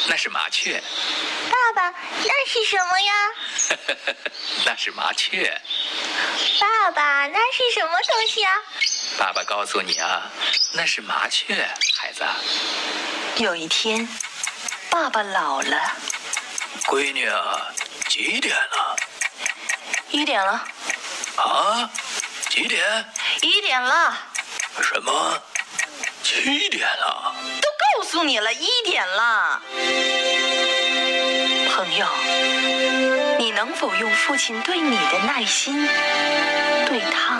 那是麻雀。 爸爸，那是什么呀？ 那是麻雀。 爸爸，那是什么东西啊？ 爸爸告诉你啊，那是麻雀，孩子。 有一天，爸爸老了。 闺女啊，几点了 1点了。 啊？几点 ？1点了。 什么？7点了？ 都告诉你了，1点了。朋友，你能否用父亲对你的耐心，对他